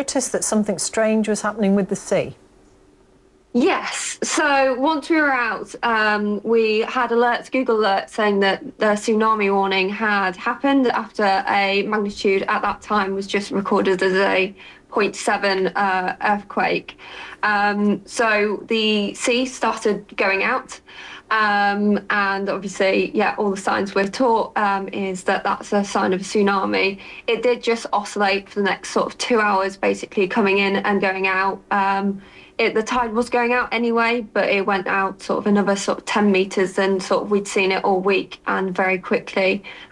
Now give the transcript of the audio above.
notice that something strange was happening with the sea? Yes. So once we were out, we had alerts, Google alerts, saying that the tsunami warning had happened after a magnitude at that time was just recorded as a 0.7 earthquake. So the sea started going out. And obviously, yeah, all the signs we're taught is that that's a sign of a tsunami. It did just oscillate for the next sort of 2 hours, basically coming in and going out. The tide was going out anyway, but it went out sort of another sort of 10 meters than sort of we'd seen it all week and very quickly.